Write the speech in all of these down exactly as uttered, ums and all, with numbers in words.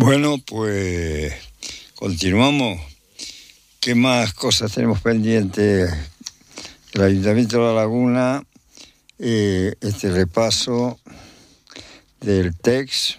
Bueno, pues continuamos. ¿Qué más cosas tenemos pendientes? El Ayuntamiento de La Laguna, eh, este repaso del T E D X.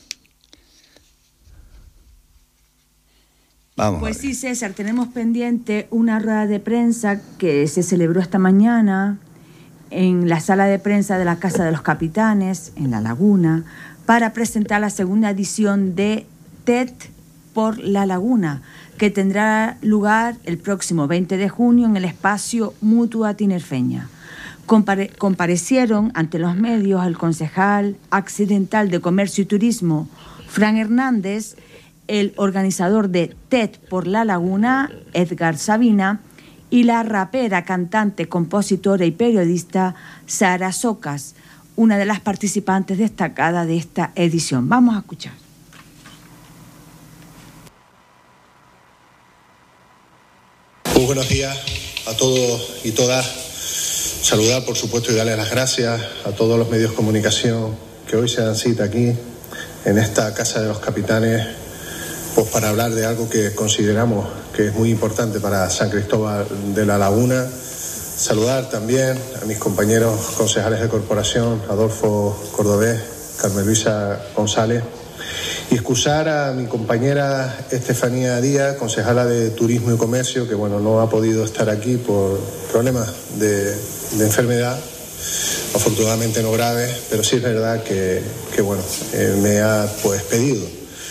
Vamos. Pues sí, César, tenemos pendiente una rueda de prensa que se celebró esta mañana en la sala de prensa de la Casa de los Capitanes, en La Laguna, para presentar la segunda edición de T E D por La Laguna, que tendrá lugar el próximo veinte de junio en el espacio Mutua Tinerfeña. Compare- comparecieron ante los medios el concejal accidental de Comercio y Turismo, Fran Hernández, el organizador de T E D por La Laguna, Edgar Sabina, y la rapera, cantante, compositora y periodista Sara Socas, una de las participantes destacadas de esta edición. Vamos a escuchar. Muy buenos días a todos y todas. Saludar, por supuesto, y darles las gracias a todos los medios de comunicación que hoy se dan cita aquí, en esta Casa de los Capitanes, pues para hablar de algo que consideramos que es muy importante para San Cristóbal de La Laguna. Saludar también a mis compañeros concejales de corporación, Adolfo Cordobés, Carmen Luisa González, y excusar a mi compañera Estefanía Díaz, concejala de Turismo y Comercio, que bueno, no ha podido estar aquí por problemas de, de enfermedad, afortunadamente no graves, pero sí es verdad que, que bueno, eh, me ha pues pedido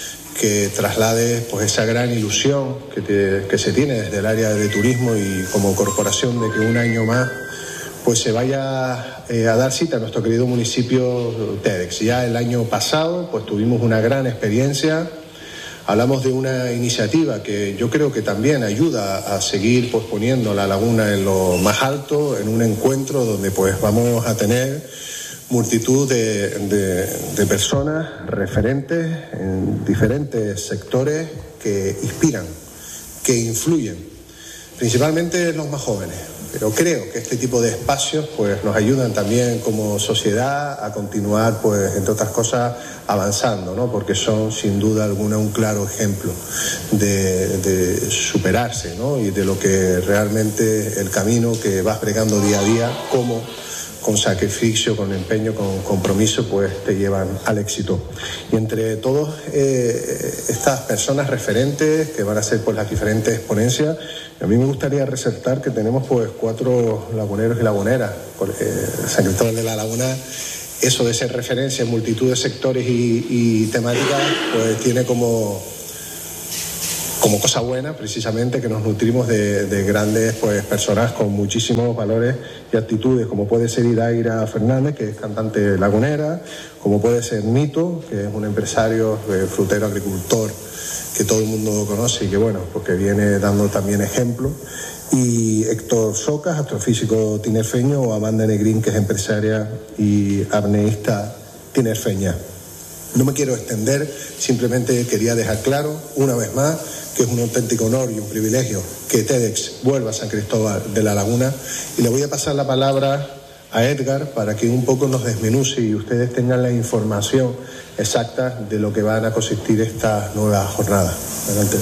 que traslade pues esa gran ilusión que, te, que se tiene desde el área de turismo y como corporación de que un año más pues se vaya eh, a dar cita a nuestro querido municipio T E D X. Ya el año pasado pues tuvimos una gran experiencia, hablamos de una iniciativa que yo creo que también ayuda a seguir pues poniendo La Laguna en lo más alto, en un encuentro donde pues vamos a tener multitud de, de, de personas referentes en diferentes sectores que inspiran, que influyen, principalmente los más jóvenes. Pero creo que este tipo de espacios pues nos ayudan también como sociedad a continuar, pues entre otras cosas, avanzando, ¿no? Porque son sin duda alguna un claro ejemplo de, de superarse, ¿no? Y de lo que realmente el camino que vas bregando día a día, como con sacrificio, con empeño, con compromiso, pues te llevan al éxito. Y entre todas eh, estas personas referentes que van a ser pues las diferentes ponencias, a mí me gustaría resaltar que tenemos pues cuatro laguneros y laguneras, porque San Cristóbal de La Laguna, eso de ser referencia en multitud de sectores y, y temáticas, pues tiene como como cosa buena, precisamente, que nos nutrimos de, de grandes pues personas con muchísimos valores y actitudes, como puede ser Idaira Fernández, que es cantante lagunera, como puede ser Mito, que es un empresario eh, frutero, agricultor, que todo el mundo conoce y que, bueno, porque viene dando también ejemplo, y Héctor Socas, astrofísico tinerfeño, o Amanda Negrín, que es empresaria y apneísta tinerfeña. No me quiero extender, simplemente quería dejar claro, una vez más, que es un auténtico honor y un privilegio que T E D X vuelva a San Cristóbal de La Laguna, y le voy a pasar la palabra a Edgar para que un poco nos desmenuce y ustedes tengan la información exacta de lo que van a consistir esta nueva jornada. Adelante.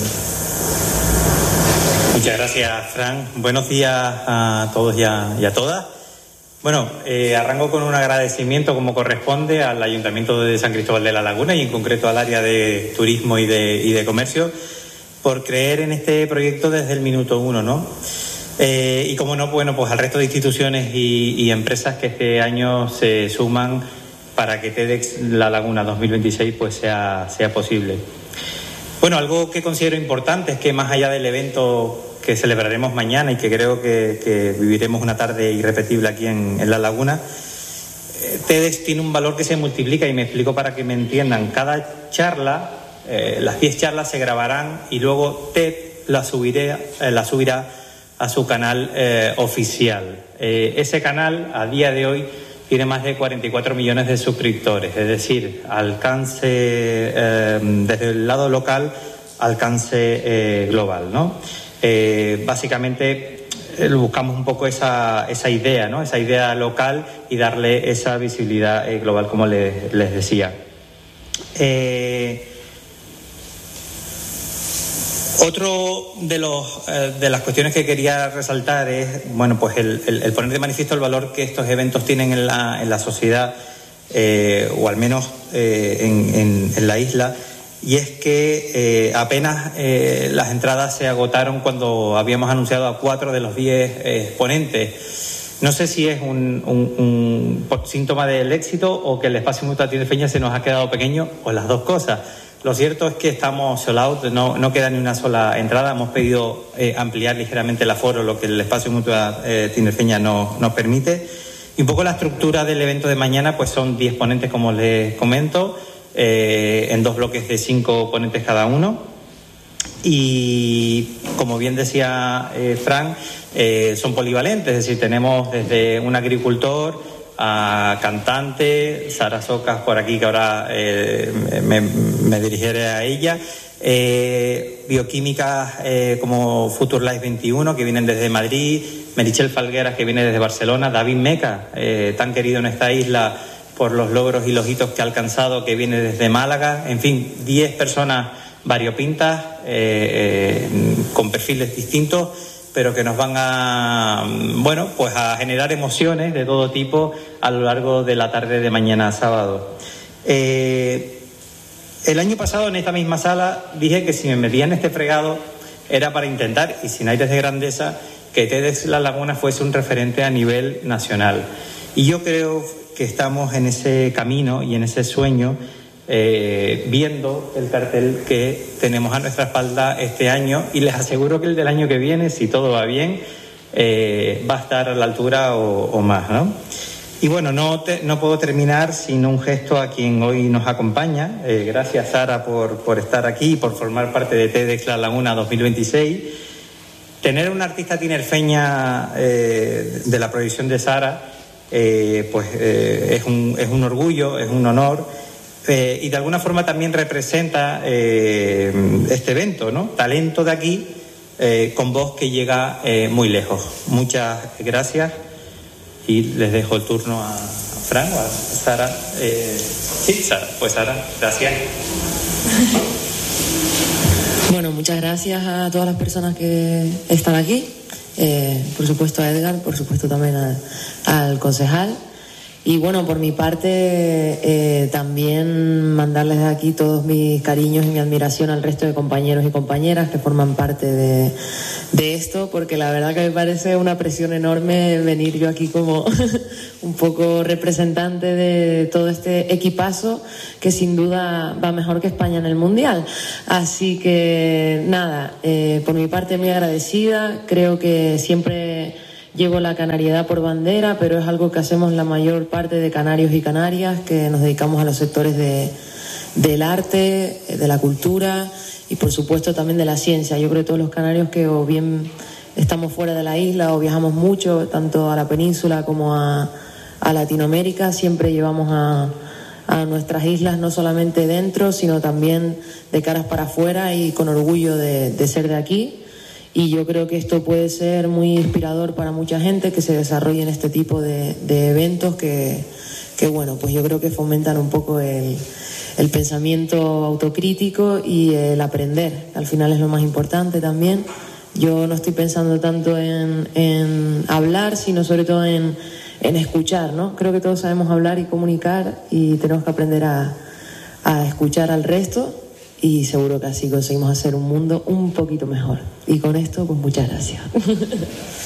Muchas gracias, Fran. Buenos días a todos y a, y a todas. Bueno, eh, arranco con un agradecimiento, como corresponde, al Ayuntamiento de San Cristóbal de La Laguna y en concreto al área de turismo y de, y de comercio, por creer en este proyecto desde el minuto uno, ¿no? Eh, y como no, bueno, pues al resto de instituciones y, y empresas que este año se suman para que T E D X La Laguna dos mil veintiséis pues sea, sea posible. Bueno, algo que considero importante es que más allá del evento que celebraremos mañana y que creo que, que viviremos una tarde irrepetible aquí en, en La Laguna, eh, T E D X tiene un valor que se multiplica, y me explico para que me entiendan. Cada charla, eh, las diez charlas se grabarán y luego T E D la, subiré, eh, la subirá a su canal eh, oficial. Eh, ese canal, a día de hoy, tiene más de cuarenta y cuatro millones de suscriptores, es decir, alcance eh, desde el lado local, alcance eh, global, ¿no? Eh, básicamente eh, buscamos un poco esa, esa idea, ¿no? Esa idea local y darle esa visibilidad eh, global, como les, les decía. Eh, Otro de los eh, de las cuestiones que quería resaltar es, bueno, pues el, el, el poner de manifiesto el valor que estos eventos tienen en la, en la sociedad, eh, o al menos eh, en, en, en la isla, y es que eh, apenas eh, las entradas se agotaron cuando habíamos anunciado a cuatro de los diez eh, exponentes. No sé si es un, un, un síntoma del éxito o que el espacio Mutua Tinerfeña se nos ha quedado pequeño, o las dos cosas. Lo cierto es que estamos sold out, no, no queda ni una sola entrada. Hemos pedido eh, ampliar ligeramente el aforo, lo que el espacio Mutua eh, Tinerfeña no, nos permite. Y un poco la estructura del evento de mañana, pues son diez ponentes, como les comento, eh, en dos bloques de cinco ponentes cada uno. Y como bien decía eh, Fran, eh, son polivalentes, es decir, tenemos desde un agricultor a cantante, Sara Socas por aquí, que ahora eh, me, me dirigiré a ella, eh, bioquímicas eh, como Future Life veintiuno, que vienen desde Madrid, Merichel Falgueras, que viene desde Barcelona, David Meca, eh, tan querido en esta isla por los logros y los hitos que ha alcanzado, que viene desde Málaga. En fin, diez personas variopintas, eh, eh, con perfiles distintos, pero que nos van a, bueno, pues a generar emociones de todo tipo a lo largo de la tarde de mañana sábado. Eh, el año pasado en esta misma sala dije que si me metía en este fregado era para intentar, y sin aires de grandeza, que TEDx La Laguna fuese un referente a nivel nacional. Y yo creo que estamos en ese camino y en ese sueño, Eh, viendo el cartel que tenemos a nuestra espalda este año, y les aseguro que el del año que viene, si todo va bien, eh, va a estar a la altura o, o más, ¿no? Y bueno, no, te, no puedo terminar sin un gesto a quien hoy nos acompaña. Eh, gracias, Sara, por, por estar aquí y por formar parte de TEDx La Laguna dos mil veintiséis. Tener una artista tinerfeña eh, de la proyección de Sara, eh, pues eh, es, un, es un orgullo, es un honor. Eh, y de alguna forma también representa eh, este evento, ¿no? Talento de aquí, eh, con voz que llega eh, muy lejos. Muchas gracias, y les dejo el turno a Fran o a Sara. Eh, sí, Sara, pues Sara, gracias. Bueno, muchas gracias a todas las personas que están aquí, eh, por supuesto a Edgar, por supuesto también a, al concejal. Y bueno, por mi parte, eh, también mandarles de aquí todos mis cariños y mi admiración al resto de compañeros y compañeras que forman parte de, de esto, porque la verdad que me parece una presión enorme venir yo aquí como un poco representante de todo este equipazo que sin duda va mejor que España en el Mundial. Así que nada, eh, por mi parte muy agradecida. Creo que siempre llevo la canariedad por bandera, pero es algo que hacemos la mayor parte de canarios y canarias, que nos dedicamos a los sectores de, del arte, de la cultura y por supuesto también de la ciencia. Yo creo que todos los canarios que o bien estamos fuera de la isla o viajamos mucho, tanto a la península como a, a Latinoamérica, siempre llevamos a, a nuestras islas no solamente dentro, sino también de caras para afuera y con orgullo de, de ser de aquí. Y yo creo que esto puede ser muy inspirador para mucha gente que se desarrolle en este tipo de, de eventos que, que, bueno, pues yo creo que fomentan un poco el, el pensamiento autocrítico y el aprender. Al final es lo más importante también. Yo no estoy pensando tanto en, en hablar, sino sobre todo en, en escuchar, ¿no? Creo que todos sabemos hablar y comunicar y tenemos que aprender a, a escuchar al resto. Y seguro que así conseguimos hacer un mundo un poquito mejor. Y con esto, pues muchas gracias.